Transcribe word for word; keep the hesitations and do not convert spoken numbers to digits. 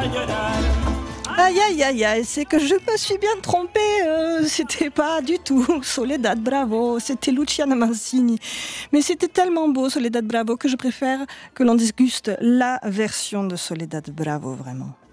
Aïe aïe aïe aïe, c'est que je me suis bien trompée, euh, c'était pas du tout Soledad Bravo, c'était Luciana Mancini. Mais c'était tellement beau Soledad Bravo que je préfère que l'on disguste la version de Soledad Bravo vraiment.